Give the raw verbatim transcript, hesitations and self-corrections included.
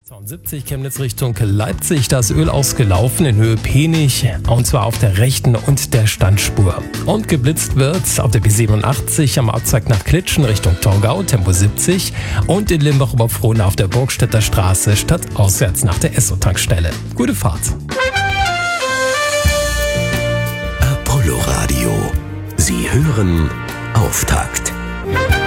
zweiundsiebzig Chemnitz Richtung Leipzig, das Öl ausgelaufen in Höhe Penich, und zwar auf der rechten und der Standspur. Und geblitzt wird auf der B siebenundachtzig am Abzweig nach Klitschen Richtung Torgau, Tempo siebzig, und in Limbach-Oberfrohna auf der Burgstädter Straße stadtauswärts nach der Esso-Tankstelle. Gute Fahrt. Apollo Radio. Sie hören Auftakt.